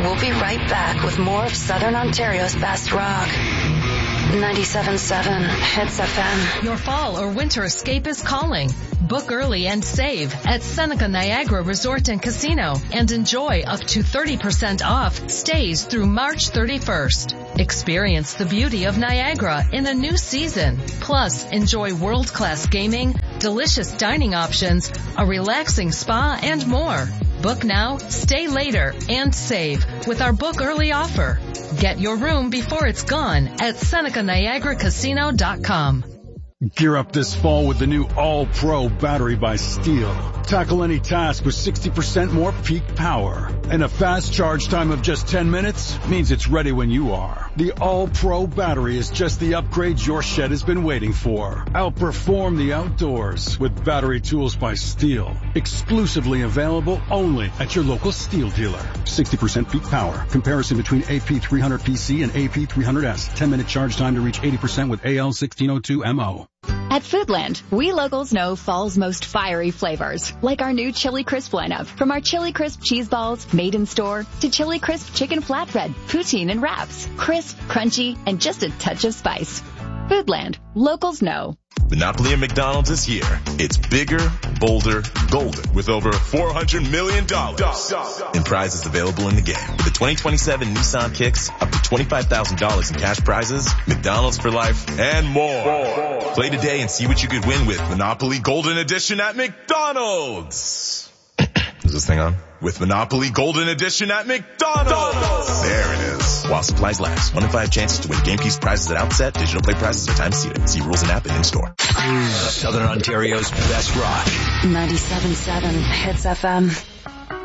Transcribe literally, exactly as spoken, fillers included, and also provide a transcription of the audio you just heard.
We'll be right back with more of Southern Ontario's best rock. ninety-seven point seven Hits F M. Your fall or winter escape is calling. Book early and save at Seneca Niagara Resort and Casino and enjoy up to thirty percent off stays through March thirty-first. Experience the beauty of Niagara in a new season. Plus, enjoy world-class gaming, delicious dining options, a relaxing spa, and more. Book now, stay later, and save with our book early offer. Get your room before it's gone at Seneca Niagara Casino dot com. Gear up this fall with the new All-Pro battery by Steel. Tackle any task with sixty percent more peak power. And a fast charge time of just ten minutes means it's ready when you are. The All-Pro battery is just the upgrade your shed has been waiting for. Outperform the outdoors with battery tools by Steel. Exclusively available only at your local Steel dealer. sixty percent peak power. Comparison between A P three hundred P C and A P three hundred S. ten minute charge time to reach eighty percent with A L sixteen oh two M O. At Foodland, we locals know fall's most fiery flavors, like our new Chili Crisp lineup. From our Chili Crisp cheese balls, made in store, to Chili Crisp chicken flatbread, poutine, and wraps. Crisp, crunchy, and just a touch of spice. Foodland, locals know. Monopoly at McDonald's is here. It's bigger, bolder, golden, with over four hundred million dollars in prizes available in the game. With the twenty twenty-seven Nissan Kicks, up to twenty-five thousand dollars in cash prizes, McDonald's for life, and more. Play today and see what you could win with Monopoly Golden Edition at McDonald's. Is this thing on? With Monopoly Golden Edition at McDonald's. There it is. While supplies last. One in five chances to win game piece prizes at outset. Digital play prizes are time seated. See rules and app and in store. Southern Ontario's best rock. ninety-seven point seven Hits F M.